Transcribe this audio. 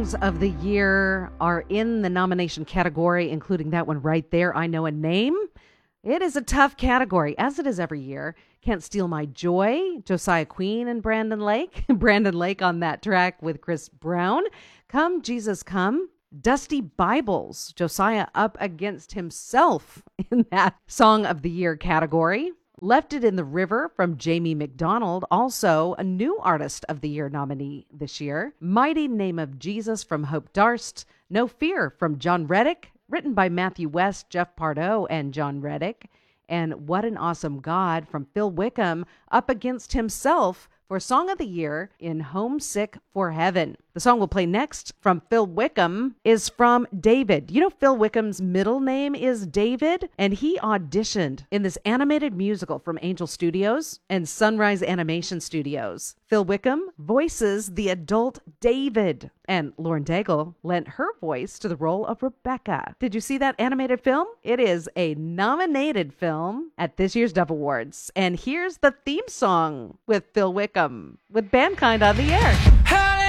songs of the year are in the nomination category, including that one right there, I Know a Name. It is a tough category, as it is every year. Can't Steal My Joy, Josiah Queen and Brandon Lake. Brandon Lake on that track with Chris Brown. Come, Jesus, Come. Dusty Bibles, Josiah up against himself in that Song of the Year category. Left It in the River from Jamie McDonald, also a new Artist of the Year nominee this year. Mighty Name of Jesus from Hope Darst. No Fear from John Reddick, written by Matthew West, Jeff Pardo, and John Reddick. And What an Awesome God from Phil Wickham up against himself for Song of the Year in Homesick for Heaven. The song we'll play next from Phil Wickham is from David. You know Phil Wickham's middle name is David, and he auditioned in this animated musical from Angel Studios and Sunrise Animation Studios. Phil Wickham voices the adult David, and Lauren Daigle lent her voice to the role of Rebecca. Did you see that animated film? It is a nominated film at this year's Dove Awards. And here's the theme song with Phil Wickham with Bandkind on the air.